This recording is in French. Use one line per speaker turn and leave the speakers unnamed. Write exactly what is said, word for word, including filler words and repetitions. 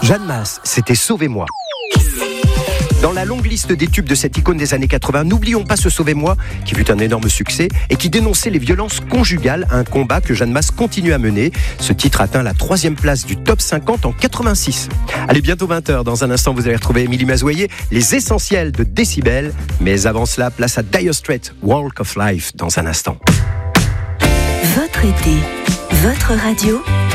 Jeanne Mas, c'était Sauvez-moi. Dans la longue liste des tubes de cette icône des années quatre-vingts, n'oublions pas ce Sauvez-moi, qui fut un énorme succès et qui dénonçait les violences conjugales, un combat que Jeanne Mas continue à mener. Ce titre atteint la troisième place du top cinquante en quatre-vingt-six. Allez, bientôt vingt heures. Dans un instant, vous allez retrouver Émilie Mazoyer, les essentiels de Décibel. Mais avant cela, place à Dire Straits, Walk of Life, dans un instant.
Votre été, votre radio,